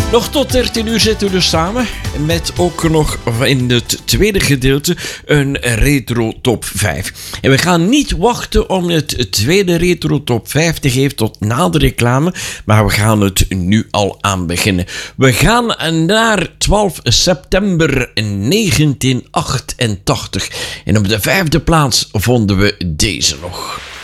Nog tot 13 uur zitten we dus samen met ook nog in het tweede gedeelte een retro top 5. En we gaan niet wachten om het tweede retro top 5 te geven tot na de reclame, maar we gaan het nu al aan beginnen. We gaan naar 12 september 1988 en op de 5e plaats vonden we deze nog.